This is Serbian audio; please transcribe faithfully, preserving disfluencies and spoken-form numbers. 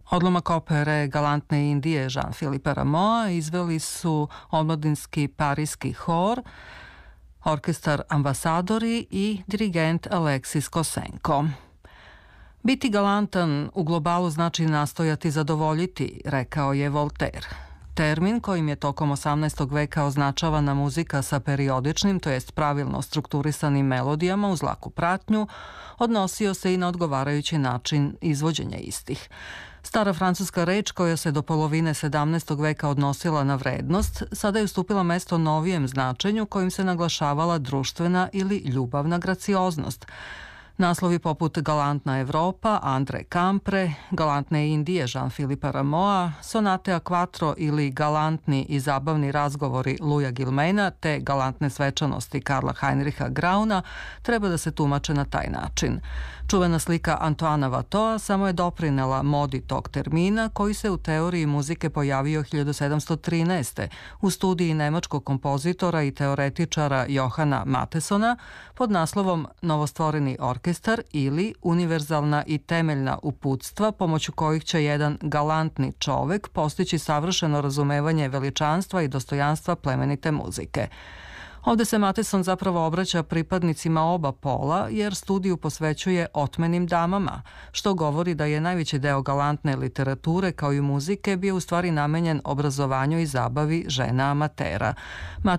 Odlomak opere Galantne Indije Jean-Philippe Rameau izveli su omladinski parijski hor, orkestar Ambasadori i dirigent Aleksis Kosenko. Biti galantan u globalu znači nastojati zadovoljiti, rekao je Voltaire. Termin kojim je tokom osamnaestog veka označavana muzika sa periodičnim, to jest pravilno strukturisanim melodijama uz laku pratnju, odnosio se i na odgovarajući način izvođenja istih. Stara francuska reč koja se do polovine sedamnaestog veka odnosila na vrednost, sada je ustupila mesto novijem značenju kojim se naglašavala društvena ili ljubavna gracioznost. Naslovi poput Galantna Evropa, Andre Campre, Galantne Indije Jean-Philippe Rameau, Sonate a quattro ili Galantni i zabavni razgovori Louisa Gilmaina te Galantne svečanosti Karla Heinricha Grauna treba da se tumače na taj način. Čuvena slika Antoana Watteaua samo je doprinela modi tog termina koji se u teoriji muzike pojavio hiljadu sedamsto trinaeste. u studiji nemačkog kompozitora i teoretičara Johana Mattesona pod naslovom Novostvoreni orkestar ili univerzalna i temeljna uputstva pomoću kojih će jedan galantni čovek postići savršeno razumevanje veličanstva i dostojanstva plemenite muzike. Ovde se Matteson zapravo obraća pripadnicima oba pola jer studiju posvećuje otmenim damama, što govori da je najveći deo galantne literature kao i muzike bio u stvari namenjen obrazovanju i zabavi žena amatera.